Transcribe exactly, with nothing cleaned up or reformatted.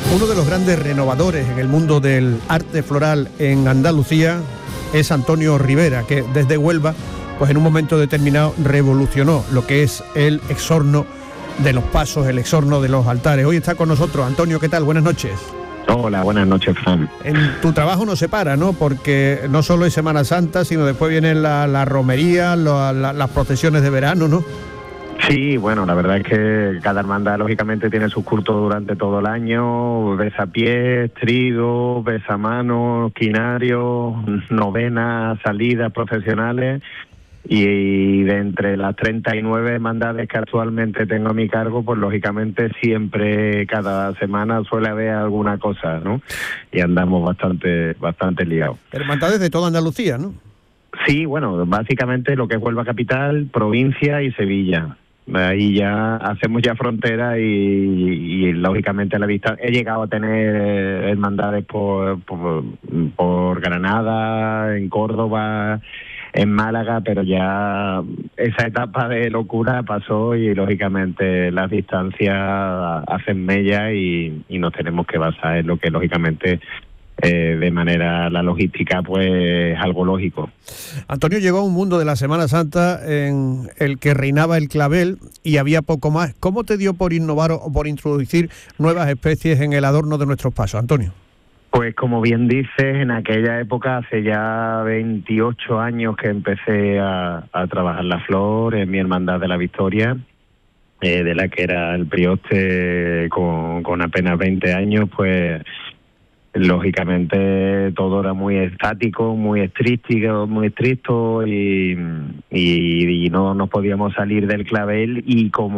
Uno de los grandes renovadores en el mundo del arte floral en Andalucía es Antonio Rivera, que desde Huelva, pues en un momento determinado revolucionó lo que es el exorno de los pasos, el exorno de los altares. Hoy está con nosotros. Antonio, ¿qué tal? Buenas noches. Hola, buenas noches, Fran. En tu trabajo no se para, ¿no? Porque no solo es Semana Santa, sino después vienen la, la romería, la, la, las procesiones de verano, ¿no? Sí, bueno, la verdad es que cada hermandad lógicamente tiene sus cultos durante todo el año, besapiés, trido, besamanos, quinarios, novenas, salidas profesionales, y de entre las treinta y nueve hermandades que actualmente tengo a mi cargo, pues lógicamente siempre, cada semana suele haber alguna cosa, ¿no? Y andamos bastante, bastante liados. Hermandades de toda Andalucía, ¿no? Sí, bueno, básicamente lo que es Huelva capital, provincia y Sevilla. Ahí ya hacemos ya frontera y, y lógicamente a la vista he llegado a tener hermandades por, por, por Granada, en Córdoba, en Málaga, pero ya esa etapa de locura pasó y lógicamente las distancias hacen mella y, y nos tenemos que basar en lo que lógicamente Eh, de manera la logística, pues algo lógico. Antonio llegó a un mundo de la Semana Santa en el que reinaba el clavel y había poco más. ¿Cómo te dio por innovar o por introducir nuevas especies en el adorno de nuestros pasos, Antonio? Pues como bien dices, en aquella época, hace ya veintiocho años que empecé a, a trabajar la flor en mi Hermandad de la Victoria, eh, de la que era el prioste con, con apenas veinte años, pues lógicamente todo era muy estático, muy estricto, muy estricto y, y, y no nos podíamos salir del clavel, y como